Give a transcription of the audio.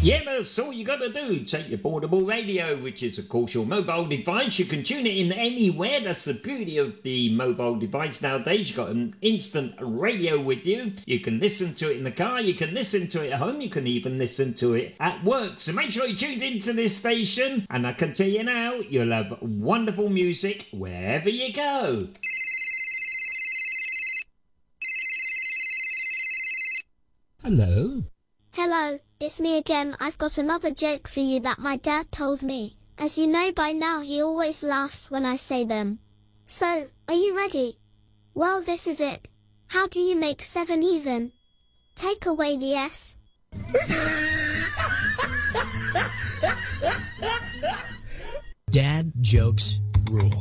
Yeah, that's all you got to do. Take your portable radio, which is, of course, your mobile device. You can tune it in anywhere. That's the beauty of the mobile device nowadays. You've got an instant radio with you. You can listen to it in the car. You can listen to it at home. You can even listen to it at work. So make sure you tune into this station. And I can tell you now, you'll have wonderful music wherever you go. Hello? Hello, it's me again. I've got another joke for you that my dad told me. As you know by now, he always laughs when I say them. So, are you ready? Well, this is it. How do you make 7 even? Take away the S. Dad jokes rule.